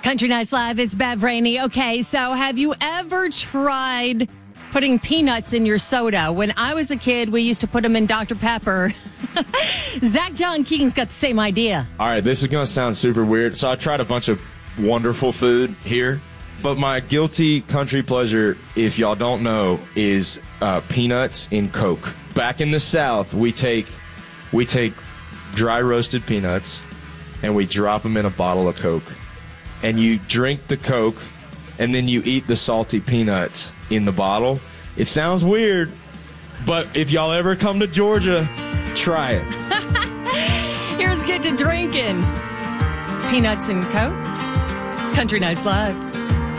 Country Nights Live, it's Bev Rainey. Okay, so have you ever tried putting peanuts in your soda? When I was a kid, we used to put them in Dr. Pepper. Zach John King's got the same idea. All right, this is going to sound super weird. So I tried a bunch of wonderful food here, but my guilty country pleasure, if y'all don't know, is peanuts in Coke. Back in the South, we take dry roasted peanuts and we drop them in a bottle of Coke. And you drink the Coke, and then you eat the salty peanuts in the bottle. It sounds weird, but if y'all ever come to Georgia, try it. Here's Get to Drinking. Peanuts and Coke. Country Nights Live.